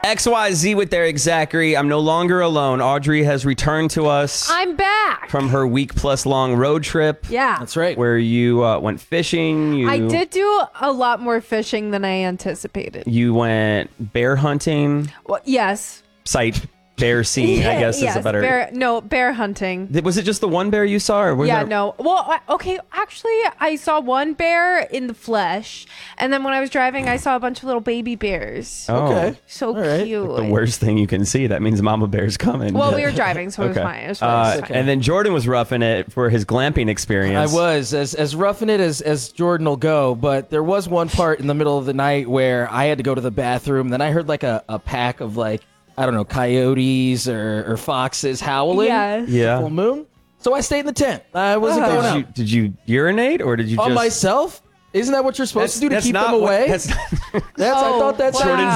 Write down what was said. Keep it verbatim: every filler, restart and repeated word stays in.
X Y Z with Eric Zachary. I'm no longer alone. Audrey has returned to us I'm back. from her week plus long road trip. Yeah. That's right. Where you uh, went fishing. You, I did do a lot more fishing than I anticipated. You went bear hunting. Well, yes. Sight bear seeing, I guess, yes, is a better. Bear, no, bear hunting. Th- Was it just the one bear you saw? Or was Yeah, there... no. Well, I- okay, actually, I saw one bear in the flesh. And then when I was driving, I saw a bunch of little baby bears. Oh, Okay. So All right. cute. the worst thing you can see. That means Mama Bear's coming. Well, we were driving, so it was Okay. fine. It was Uh, fine. okay. And then Jordan was roughing it for his glamping I experience. was as as roughing it as as Jordan will go, but there was one part in the middle of the night where I had to go to the bathroom. Then I heard like a, a pack of like I don't know coyotes or, or foxes howling. Yes. Yeah. Full moon. So I stayed in the tent. I wasn't going Did out you, did you urinate or did you on just myself. Isn't that what you're supposed That's- to do to that's keep not them what- away? that's That's, not- I thought that's wow. Jordan's